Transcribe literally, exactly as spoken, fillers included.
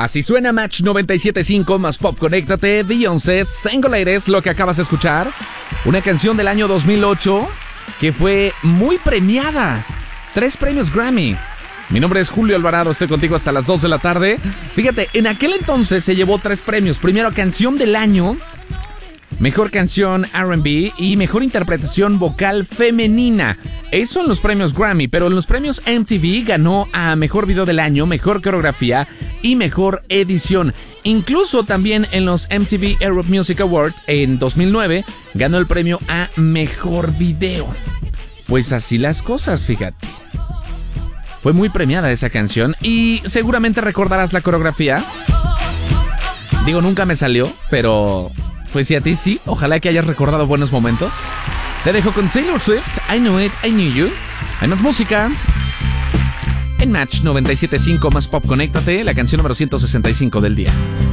Así suena Match noventa y siete punto cinco más Pop Conéctate, Beyoncé, Single Ladies, lo que acabas de escuchar. Una canción del año dos mil ocho que fue muy premiada. Tres premios Grammy. Mi nombre es Julio Alvarado, estoy contigo hasta las dos de la tarde. Fíjate, en aquel entonces se llevó tres premios. Primero, Canción del Año, Mejor Canción R and B y Mejor Interpretación Vocal Femenina. Eso en los premios Grammy, pero en los premios M T V ganó a Mejor Video del Año, Mejor Coreografía y Mejor Edición. Incluso también en los M T V Europe Music Awards en dos mil nueve ganó el premio a Mejor Video. Pues así las cosas, fíjate. Fue muy premiada esa canción y seguramente recordarás la coreografía. Digo, nunca me salió, pero pues si a ti sí, ojalá que hayas recordado buenos momentos. Te dejo con Taylor Swift, I Knew It, I Knew You. Hay más música en Match noventa y siete punto cinco más Pop Conéctate, la canción número ciento sesenta y cinco del día.